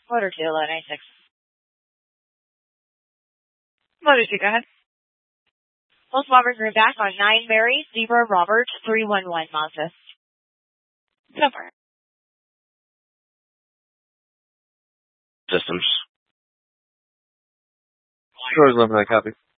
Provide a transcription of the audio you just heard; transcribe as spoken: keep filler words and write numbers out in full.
Motor two, low ninety-six. Motor two, go ahead. Full swabbers are back on nine Mary, Zebra, Robert, three one one, Mazda. So far. Systems. Stores eleven, I copy.